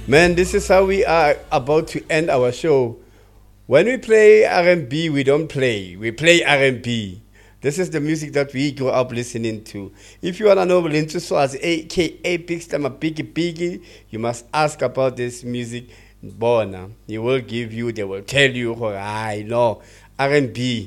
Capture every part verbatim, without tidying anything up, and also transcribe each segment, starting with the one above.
Man, this is how we are about to end our show. When we play R and B, we don't play. We play R and B. This is the music that we grew up listening to. If you want to know Lintu Swaz, aka Big Stammer Biggie Biggie, you must ask about this music. Bona, he will give you, they will tell you, oh, I know, R and B.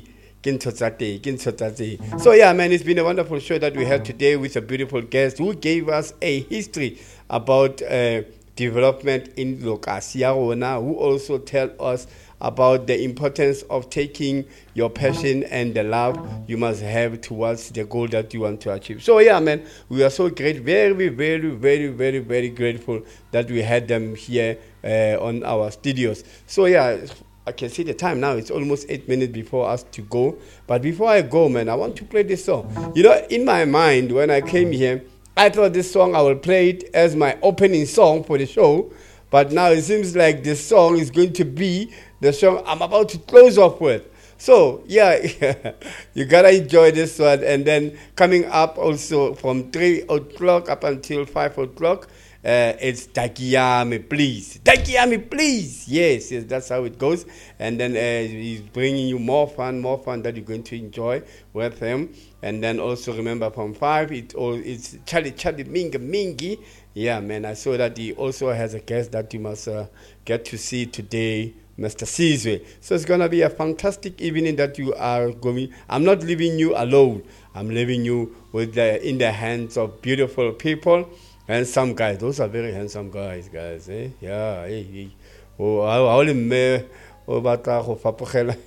So yeah, man, it's been a wonderful show that we had today with a beautiful guest who gave us a history about uh, development in Lokasia Rona, who also tell us about the importance of taking your passion and the love you must have towards the goal that you want to achieve. So yeah, man, we are so great, very, very, very, very, very grateful that we had them here uh, on our studios. So yeah, I can see the time now. It's almost eight minutes before us to go. But before I go, man, I want to play this song. You know, in my mind, when I came here, I thought this song, I will play it as my opening song for the show. But now it seems like this song is going to be the song I'm about to close off with. So, yeah, you got to enjoy this one. And then coming up also from three o'clock up until five o'clock, Uh, it's Takiyami, please. Takiyami, please. Yes, yes, that's how it goes. And then uh, he's bringing you more fun, more fun that you're going to enjoy with him. And then also remember from five, it all it's Charlie Charlie Minga Mingi. Yeah, man, I saw that he also has a guest that you must uh, get to see today, Mister Sizwe. So it's gonna be a fantastic evening that you are going. I'm not leaving you alone. I'm leaving you with the, in the hands of beautiful people. Handsome guys, those are very handsome guys, guys. Eh? Yeah, hey, hey. Oh, I only me. Oh, but I hope I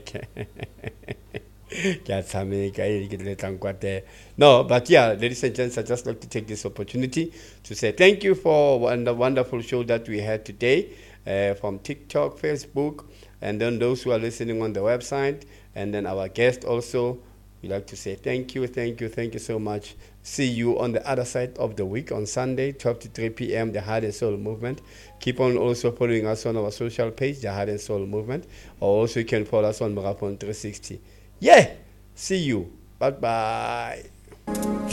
No, but yeah, ladies and gents, I just like to take this opportunity to say thank you for the wonderful show that we had today uh, from TikTok, Facebook, and then those who are listening on the website, and then our guest also. We'd like to say thank you, thank you, thank you so much. See you on the other side of the week on Sunday, twelve to three p.m., the Heart and Soul Movement. Keep on also following us on our social page, the Heart and Soul Movement. Or also you can follow us on Marathon three sixty. Yeah! See you. Bye-bye.